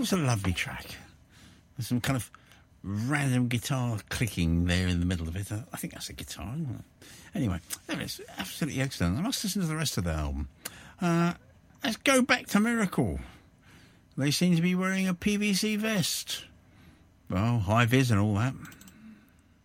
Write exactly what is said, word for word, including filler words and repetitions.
was a lovely track. There's some kind of random guitar clicking there in the middle of it. I think that's a guitar, isn't it? Anyway, it's absolutely excellent. I must listen to the rest of the album. Uh, let's go back to Miracle. They seem to be wearing a P V C vest. Well, high vis and all that.